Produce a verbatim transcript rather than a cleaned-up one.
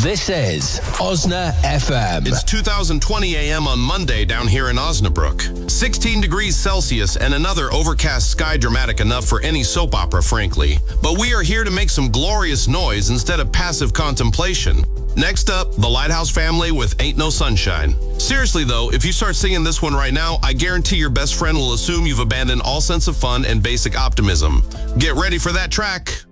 This is Osna F M. It's two thousand twenty A M on Monday down here in Osnabrück. sixteen degrees Celsius and another overcast sky dramatic enough for any soap opera, frankly. But we are here to make some glorious noise instead of passive contemplation. Next up, the Lighthouse Family with Ain't No Sunshine. Seriously though, if you start singing this one right now, I guarantee your best friend will assume you've abandoned all sense of fun and basic optimism. Get ready for that track.